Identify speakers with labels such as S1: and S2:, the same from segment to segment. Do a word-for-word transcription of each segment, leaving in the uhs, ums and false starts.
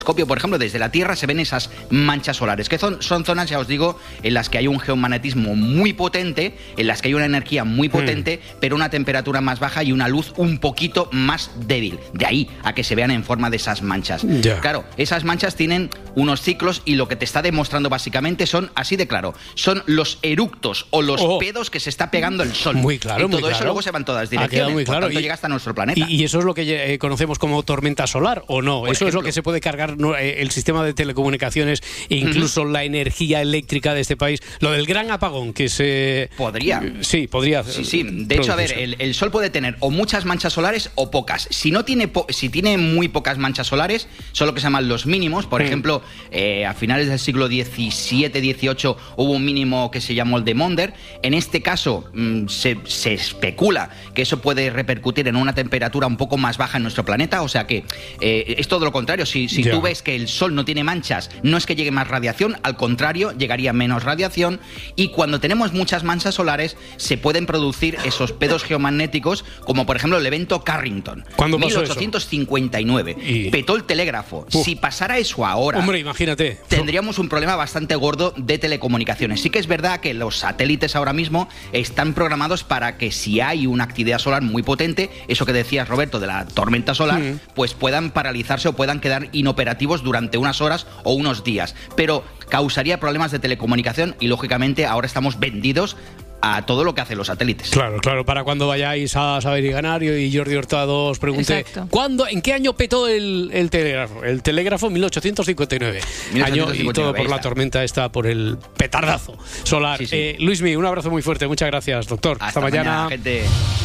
S1: Por ejemplo, desde la Tierra se ven esas manchas solares, que son, son zonas, ya os digo, en las que hay un geomagnetismo muy potente, en las que hay una energía muy potente, mm. pero una temperatura más baja y una luz un poquito más débil. De ahí a que se vean en forma de esas manchas.
S2: Ya.
S1: Claro, esas manchas tienen unos ciclos y lo que te está demostrando básicamente son, así de claro, son los eructos o los oh. pedos que se está pegando el Sol.
S2: Muy claro,
S1: y todo
S2: muy claro.
S1: eso luego se va en todas direcciones,
S2: muy claro.
S1: por tanto
S2: y,
S1: llega hasta nuestro planeta.
S2: Y, y eso es lo que eh, conocemos como tormenta solar, ¿o no?
S1: Por
S2: eso
S1: ejemplo,
S2: es lo que se puede cargar no, eh, el sistema de telecomunicaciones e incluso uh-huh. la energía eléctrica de este país. Lo del gran apagón que se...
S1: Podría.
S2: Sí, podría.
S1: Sí, sí. De hecho, a ver, el, el Sol puede tener o muchas manchas solares o pocas. Si no tiene po- si tiene muy pocas manchas solares, son lo que se llaman los mínimos. Por mm. ejemplo, eh, a finales del siglo diecisiete dieciocho hubo un mínimo que se llamó el de Maunder. En este caso, mmm, se, se especula que eso puede repercutir en una temperatura un poco más baja en nuestro planeta. O sea que eh, es todo lo contrario. Si, si tú ves que el Sol no tiene manchas, no es que llegue más radiación, al contrario, llegaría menos radiación, y cuando tenemos muchas manchas solares se pueden producir esos pedos geomagnéticos, como por ejemplo el evento Carrington.
S2: ¿Cuándo pasó
S1: mil ochocientos cincuenta y nueve.
S2: Y...
S1: petó el telégrafo.
S2: Uf.
S1: Si pasara eso ahora,
S2: hombre, imagínate,
S1: tendríamos un problema bastante gordo de telecomunicaciones. Sí que es verdad que los satélites ahora mismo están programados para que si hay una actividad solar muy potente, eso que decías, Roberto, de la tormenta solar, mm. pues puedan paralizarse o puedan quedar inoperativos durante unas horas o unos días, pero causaría problemas de telecomunicación y lógicamente ahora estamos vendidos a todo lo que hacen los satélites.
S2: Claro, claro, para cuando vayáis a Saber y Ganar y Jordi Hurtado os pregunte
S3: Exacto.
S2: ¿cuándo, en qué año petó el, el telégrafo? El telégrafo mil ochocientos cincuenta y nueve.
S1: mil ochocientos cincuenta y nueve,
S2: año y todo por
S1: está.
S2: La tormenta esta, por el petardazo solar.
S1: Sí, sí.
S2: Eh, Luismi, un abrazo muy fuerte, muchas gracias, doctor.
S1: Hasta,
S2: Hasta mañana.
S1: mañana, gente.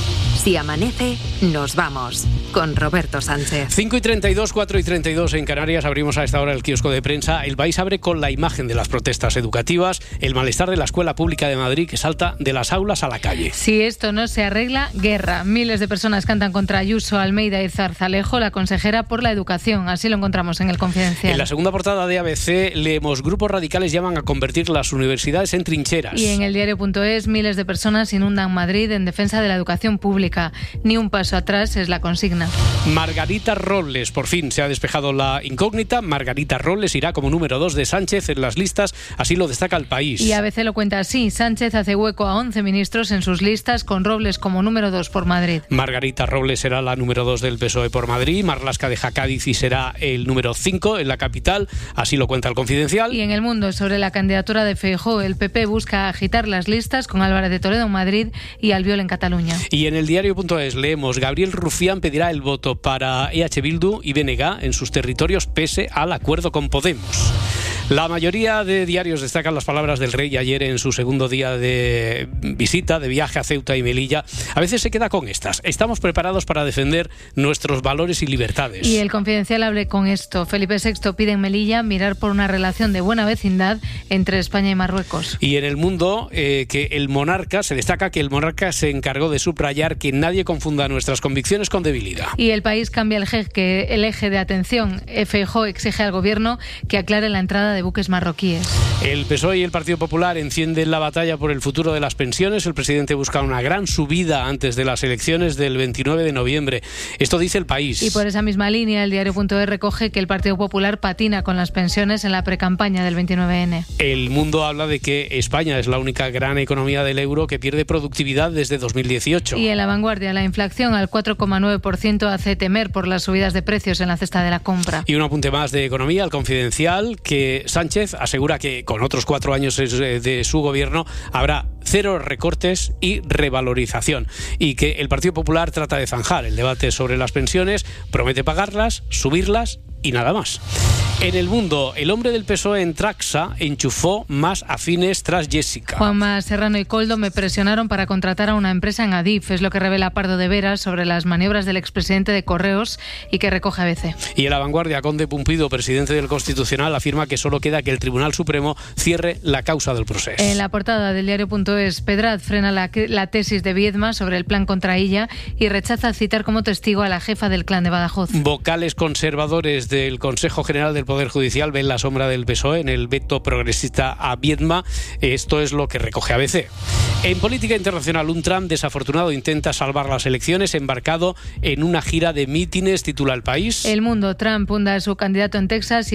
S4: Si amanece, nos vamos con Roberto Sánchez.
S2: cinco y treinta y dos, cuatro y treinta y dos en Canarias. Abrimos a esta hora el kiosco de prensa. El país abre con la imagen de las protestas educativas, el malestar de la Escuela Pública de Madrid que salta de las aulas a la calle.
S3: Si esto no se arregla, guerra. Miles de personas cantan contra Ayuso, Almeida y Zarzalejo, la consejera por la educación. Así lo encontramos en El Confidencial.
S2: En la segunda portada de A B C leemos: grupos radicales llaman a convertir las universidades en trincheras.
S3: Y en el diario.es, miles de personas inundan Madrid en defensa de la educación pública. Ni un paso atrás es la consigna.
S2: Margarita Robles, por fin se ha despejado la incógnita. Margarita Robles irá como número dos de Sánchez en las listas, así lo destaca El País.
S3: Y A B C lo cuenta así: Sánchez hace hueco a once ministros en sus listas, con Robles como número dos por Madrid.
S2: Margarita Robles será la número dos del P S O E por Madrid. Marlaska deja Cádiz y será el número cinco en la capital, así lo cuenta El Confidencial.
S3: Y en El Mundo, sobre la candidatura de Feijóo, el P P busca agitar las listas con Álvarez de Toledo en Madrid y Albiol en Cataluña.
S2: Y en el diario.es leemos: Gabriel Rufián pedirá el voto para E H Bildu y B N G en sus territorios pese al acuerdo con Podemos. La mayoría de diarios destacan las palabras del rey ayer en su segundo día de visita, de viaje a Ceuta y Melilla. A veces se queda con estas: estamos preparados para defender nuestros valores y libertades.
S3: Y El Confidencial abre con esto: Felipe sexto pide en Melilla mirar por una relación de buena vecindad entre España y Marruecos.
S2: Y en El Mundo, eh, que el monarca, se destaca que el monarca se encargó de subrayar que nadie confunda nuestras convicciones con debilidad.
S3: Y El País cambia el eje, que el eje de atención. Feijóo exige al gobierno que aclare la entrada de buques marroquíes.
S2: El P S O E y el Partido Popular encienden la batalla por el futuro de las pensiones. El presidente busca una gran subida antes de las elecciones del veintinueve de noviembre. Esto dice El País.
S3: Y por esa misma línea, el diario.es recoge que el Partido Popular patina con las pensiones en la precampaña del veintinueve ene.
S2: El Mundo habla de que España es la única gran economía del euro que pierde productividad desde dos mil dieciocho.
S3: Y en La Vanguardia, la inflación al cuatro coma nueve por ciento hace temer por las subidas de precios en la cesta de la compra.
S2: Y un apunte más de economía, El Confidencial, que Sánchez asegura que con otros cuatro años de su gobierno habrá cero recortes y revalorización, y que el Partido Popular trata de zanjar el debate sobre las pensiones, promete pagarlas, subirlas y nada más. En El Mundo, el hombre del P S O E en Traxa enchufó más afines tras Jessica.
S3: Juanma Serrano y Coldo me presionaron para contratar a una empresa en Adif, es lo que revela Pardo de Veras sobre las maniobras del expresidente de Correos y que recoge A B C.
S2: Y en La Vanguardia, Conde Pumpido, presidente del Constitucional, afirma que solo queda que el Tribunal Supremo cierre la causa del proceso.
S3: En la portada del diario.es, Pedraz frena la, la tesis de Viedma sobre el plan contra ella y rechaza citar como testigo a la jefa del clan de Badajoz.
S2: Vocales conservadores del Consejo General del Poder Judicial ven la sombra del P S O E en el veto progresista a Viedma. Esto es lo que recoge A B C. En política internacional, un Trump desafortunado intenta salvar las elecciones embarcado en una gira de mítines, titula El País.
S3: El Mundo. Trump hunda a su candidato en Texas y